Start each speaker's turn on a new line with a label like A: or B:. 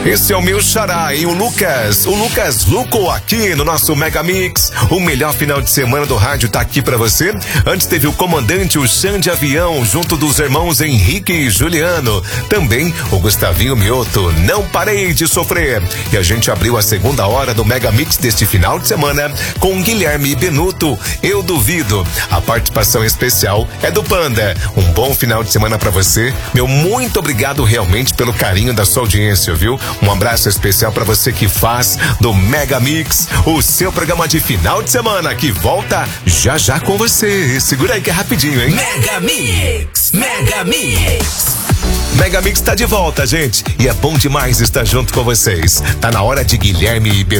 A: Esse é o meu xará, hein? O Lucas Luco aqui no nosso Mega Mix. O melhor final de semana do rádio tá aqui pra você. Antes teve o comandante, o Xande Avião, junto dos irmãos Henrique e Juliano. Também o Gustavinho Mioto, Não Parei de Sofrer. E a gente abriu a segunda hora do Mega Mix deste final de semana com Guilherme Benuto, Eu Duvido. A participação especial é do Panda. Um bom final de semana pra você. Meu muito obrigado realmente pelo carinho da sua audiência, viu? Um abraço especial pra você que faz do Mega Mix o seu programa de final de semana, que volta já já com você. Segura aí que é rapidinho, hein?
B: Mega Mix, Mega Mix.
A: Mega Mix tá de volta, gente. E é bom demais estar junto com vocês. Tá na hora de Guilherme e Benuto.